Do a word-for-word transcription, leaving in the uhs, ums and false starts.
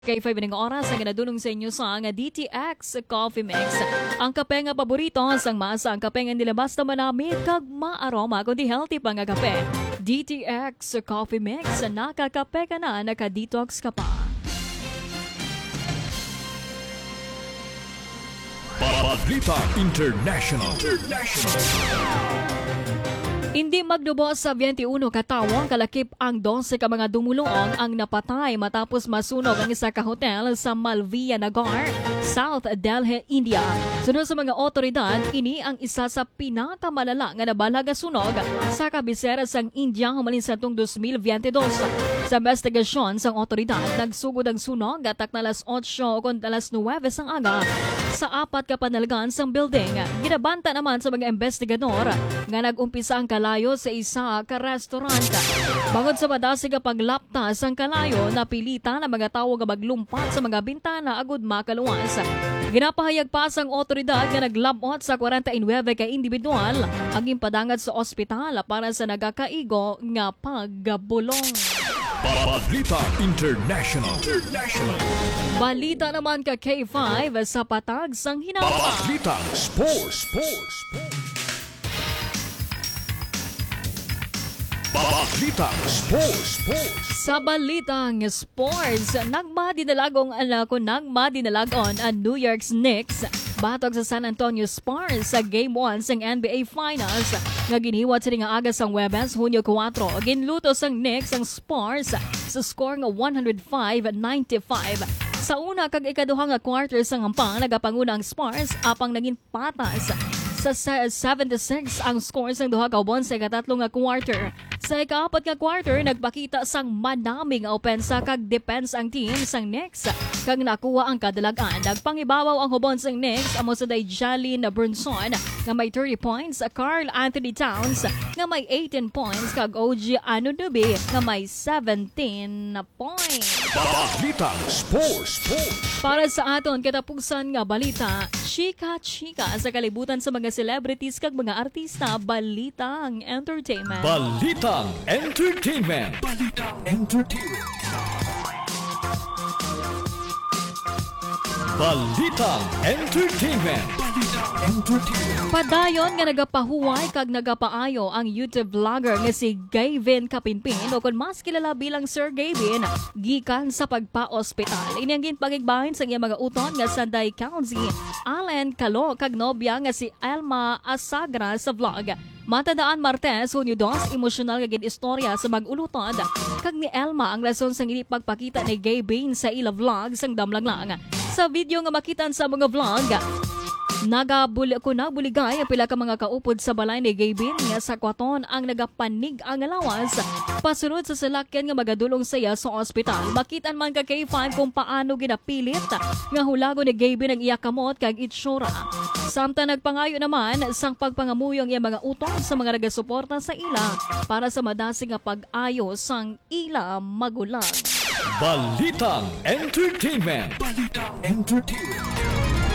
Kay five ning oras ang ginadulong sa inyo sa nga D T X Coffee Mix. Ang kape nga paborito sang masa ang kape nga nilabas na manamit kag maaroma kundi healthy pa nga kape. D T X Coffee Mix, nakakape ka na, naka-detox ka pa. Balita International. International. Hindi magdubo sa twenty-one katawang kalakip ang twelve ka mga dumulong ang napatay matapos masunog ang isa ka hotel sa Malviya Nagar, South Delhi, India. Sunod sa mga otoridad, ini ang isa sa pinakamalala nga nabalaga sunog sa kabisera sang India humalin sa tung twenty twenty-two. Sa investigasyon sang otoridad, nagsugod ang sunog at alas eight o alas nine sang aga sa apat ka panalgan sang building. Ginabanta naman sa mga investigador nga nag-umpisa ang kalayo sa isa ka restaurant. Bangod sa madasig paglaptas ang kalayo, napilitan ang mga tao nga maglumpat sa mga bintana agud makaluwas. Ginapahayag pa sang otoridad nga naglabot sa forty-nine ka individual ang impadangat sa ospital para sa nagakaigo nga paggabulong. Balita International. International. Balita naman ka K five sa patag sang hinapa. Balita Sports. Sports. Balita Sports. Sports. Sa balitang sports, nagmadinalagong alako nagmadinalagon ang New York Knicks batog sa San Antonio Spurs sa Game one sang N B A Finals nga giniwat sa nga aga sang Webes, Hunyo four. Ginluto sang Knicks ang Spurs sa score nga one oh five ninety-five. Sa una kag ikaduha nga quarter sang hampang nagapanguna ang Spurs apang naging patas sa seventy-six ang score sang duha ka ubon sa ikatatlo nga quarter. Sa ikaapat nga quarter, nagpakita sang manaming opensa kag defense ang team sang Knicks kag nakuha ang kadalagan. Nagpangibabaw ang hubon sang Knicks amo sa Jalen Brunson nga may thirty points, Karl Anthony Towns nga may eighteen points kag O G Anunoby nga may seventeen points. Balita Sports. Sports. Para sa aton katapusan nga balita, chika-chika sa kalibutan sa mga celebrities kag mga artista, balitang entertainment. Balita Entertainment. Balita Entertainment. Balita Entertainment. Balita Entertainment. Padayon nga nagapahuway kag nagapaayo ang YouTube vlogger nga si Gavin Kapinpin o kung mas kilala bilang Sir Gavin gikan sa pagpa-ospital. Ini ang ginpagigbahin sa iyang mga uton nga Sanday County, Allen Calo kag nobya nga si Elma Asagra sa vlog. Matadaan Martes, Hunyo two, emosyonal nga gid istorya sa mag-ulutod kag ni Elma ang rason sa hindi pagpakita ni Gavin sa ila vlog sang damlanglang. Sa video nga makitan sa mga vlog, nagabuli ko na buligay ang pila ka mga kaupod sa balay ni Gavin nga sa kwaton ang nagapanig ang alawas pasunod sa salakyan nga magadulong saya sa ospital. Makitan man ka K five kung paano ginapilit nga hulago ni Gavin ang iya kamot kag itsura. Samtang nagpangayo naman sang pagpangamuyong iya mga utong sa mga nagasuporta sa ila para sa madasig nga pag-ayo sang ila magulang. Balita Entertainment. Balita Entertainment.